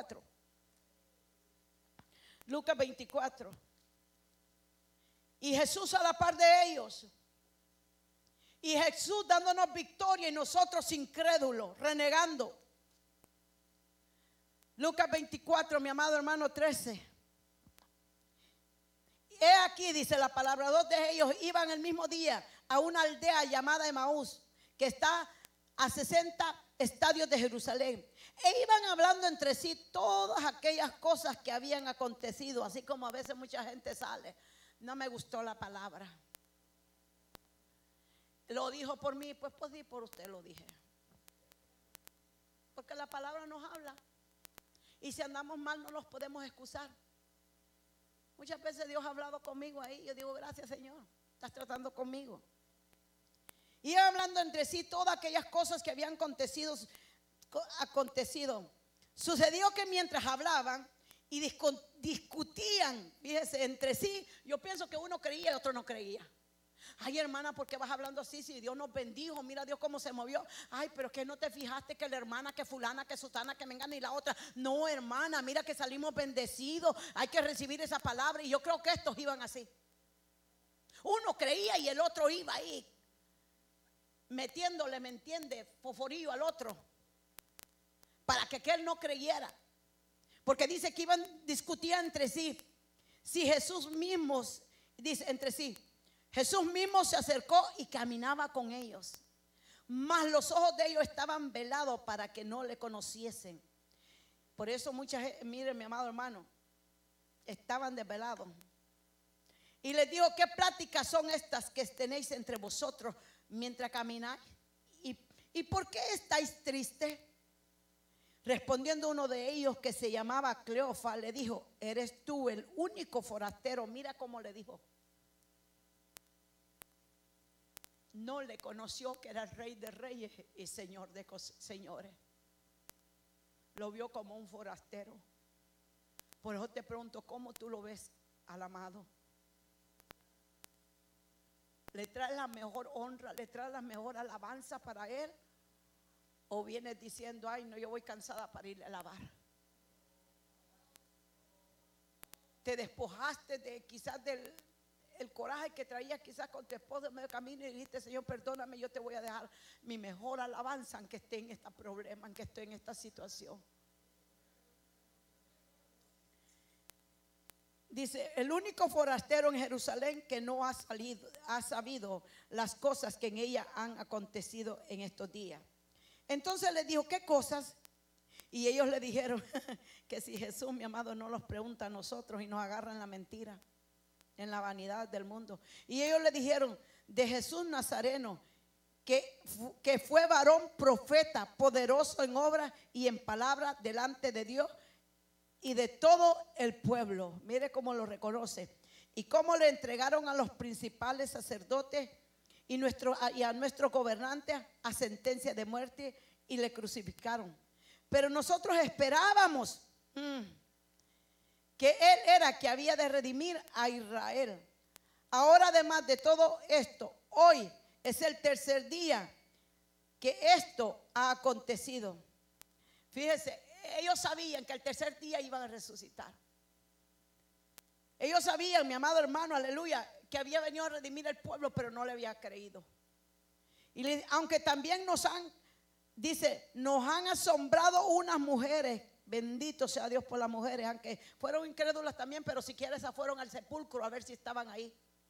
24. Lucas 24. Y Jesús a la par de ellos. Y Jesús dándonos victoria y nosotros incrédulos, renegando. Lucas 24, mi amado hermano, 13. He aquí, dice la palabra, dos de ellos iban el mismo día a una aldea llamada Emaús, que está a 60 estadios de Jerusalén. E iban hablando entre sí todas aquellas cosas que habían acontecido, así como a veces mucha gente sale. No me gustó la palabra. Lo dijo por mí, pues di por usted lo dije. Porque la palabra nos habla. Y si andamos mal no nos podemos excusar. Muchas veces Dios ha hablado conmigo ahí. Yo digo, gracias Señor, estás tratando conmigo. Y hablando entre sí todas aquellas cosas que habían acontecido. Sucedió que mientras hablaban y discutían, fíjese, entre sí, yo pienso que uno creía y otro no creía. Ay, hermana, ¿por qué vas hablando así? Si Dios nos bendijo, mira Dios cómo se movió. Ay, pero que no te fijaste que la hermana, que fulana, que sutana, que venga ni la otra. No, hermana, mira que salimos bendecidos. Hay que recibir esa palabra. Y yo creo que estos iban así. Uno creía y el otro iba ahí, metiéndole, ¿me entiende?, foforillo al otro, para que aquel no creyera. Porque dice que discutían entre sí. Si Jesús mismo, dice entre sí, Jesús mismo se acercó y caminaba con ellos, mas los ojos de ellos estaban velados para que no le conociesen. Por eso mucha gente, mire mi amado hermano, estaban desvelados. Y les dijo, ¿qué pláticas son estas que tenéis entre vosotros mientras camináis? ¿Y por qué estáis tristes? Respondiendo uno de ellos, que se llamaba Cleofas, le dijo, ¿eres tú el único forastero? Mira cómo le dijo. No le conoció que era el Rey de Reyes y Señor de señores. Lo vio como un forastero. Por eso te pregunto, ¿cómo tú lo ves al amado? ¿Le traes la mejor honra, le traes la mejor alabanza para él? ¿O vienes diciendo, ay no, yo voy cansada para irle a alabar? Te despojaste de quizás del coraje que traías quizás con tu esposo en medio camino y dijiste, Señor, perdóname, yo te voy a dejar mi mejor alabanza aunque esté en este problema, aunque esté en esta situación. Dice, el único forastero en Jerusalén que no ha sabido las cosas que en ella han acontecido en estos días. Entonces les dijo, ¿qué cosas? Y ellos le dijeron que si Jesús, mi amado, no los pregunta a nosotros y nos agarra en la mentira, en la vanidad del mundo. Y ellos le dijeron, de Jesús Nazareno, que fue varón profeta, poderoso en obra y en palabra delante de Dios y de todo el pueblo. Mire cómo lo reconoce. Y cómo le entregaron a los principales sacerdotes y a nuestros gobernantes a sentencia de muerte y le crucificaron. Pero nosotros esperábamos que él era que había de redimir a Israel. Ahora, además de todo esto, hoy es el tercer día que esto ha acontecido. Fíjese, ellos sabían que el tercer día iban a resucitar. Ellos sabían, mi amado hermano, aleluya, que había venido a redimir el pueblo, pero no le había creído. Y aunque también nos han asombrado unas mujeres. Bendito sea Dios por las mujeres, aunque fueron incrédulas también, pero siquiera esas fueron al sepulcro a ver si estaban ahí.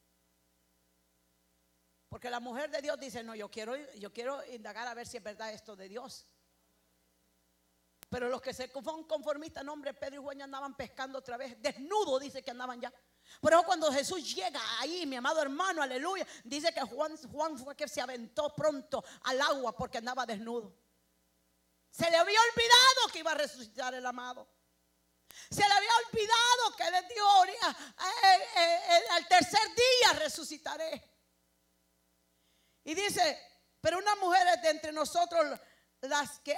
Porque la mujer de Dios dice, no, yo quiero indagar a ver si es verdad esto de Dios. Pero los que se fueron conformistas, no, hombre, Pedro y Juan ya andaban pescando otra vez, desnudos, dice que andaban ya. Por eso cuando Jesús llega ahí, mi amado hermano, aleluya, dice que Juan fue que se aventó pronto al agua porque andaba desnudo. Se le había olvidado que iba a resucitar el amado. Se le había olvidado que le dijo, al tercer día resucitaré. Y dice, pero unas mujeres de entre nosotros, las que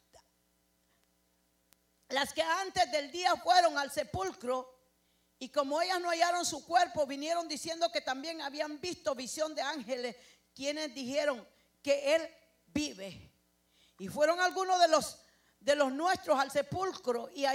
antes del día fueron al sepulcro, y como ellas no hallaron su cuerpo, vinieron diciendo que también habían visto visión de ángeles, quienes dijeron que él vive. Y fueron algunos de los nuestros al sepulcro y